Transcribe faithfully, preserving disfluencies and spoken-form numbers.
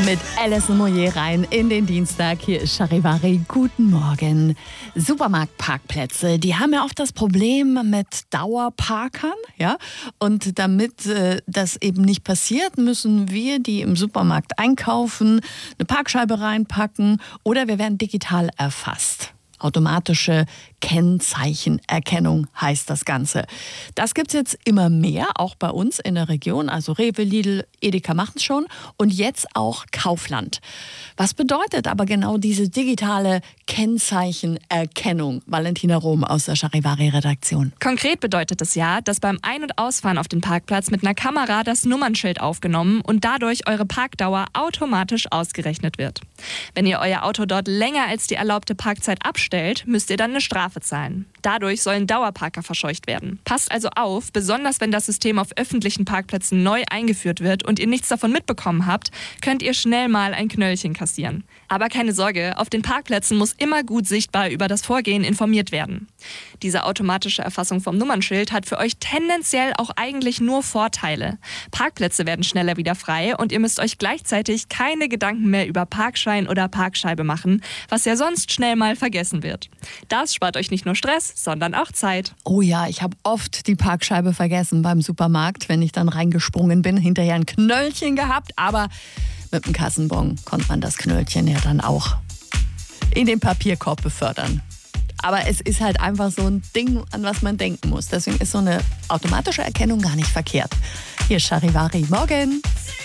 Mit Alison Moyer rein in den Dienstag. Hier ist Charivari. Guten Morgen. Supermarktparkplätze, die haben ja oft das Problem mit Dauerparkern. Ja? Und damit äh, das eben nicht passiert, müssen wir, die im Supermarkt einkaufen, eine Parkscheibe reinpacken oder wir werden digital erfasst. Automatische Kennzeichenerkennung heißt das Ganze. Das gibt's jetzt immer mehr, auch bei uns in der Region. Also Rewe, Lidl, Edeka machen es schon und jetzt auch Kaufland. Was bedeutet aber genau diese digitale Kennzeichenerkennung? Valentina Rohm aus der Charivari-Redaktion. Konkret bedeutet es ja, dass beim Ein- und Ausfahren auf den Parkplatz mit einer Kamera das Nummernschild aufgenommen und dadurch eure Parkdauer automatisch ausgerechnet wird. Wenn ihr euer Auto dort länger als die erlaubte Parkzeit abstellt, müsst ihr dann eine Strafe zahlen. Dadurch sollen Dauerparker verscheucht werden. Passt also auf, besonders wenn das System auf öffentlichen Parkplätzen neu eingeführt wird und ihr nichts davon mitbekommen habt, könnt ihr schnell mal ein Knöllchen kassieren. Aber keine Sorge, auf den Parkplätzen muss immer gut sichtbar über das Vorgehen informiert werden. Diese automatische Erfassung vom Nummernschild hat für euch tendenziell auch eigentlich nur Vorteile. Parkplätze werden schneller wieder frei und ihr müsst euch gleichzeitig keine Gedanken mehr über Parkschein oder Parkscheibe machen, was ja sonst schnell mal vergessen wird. Das spart euch nicht nur Stress, sondern auch Zeit. Oh ja, ich habe oft die Parkscheibe vergessen beim Supermarkt, wenn ich dann reingesprungen bin, hinterher ein Knöllchen gehabt, aber mit dem Kassenbon konnte man das Knöllchen ja dann auch in den Papierkorb befördern. Aber es ist halt einfach so ein Ding, an was man denken muss. Deswegen ist so eine automatische Erkennung gar nicht verkehrt. Hier ist Charivari. Morgen.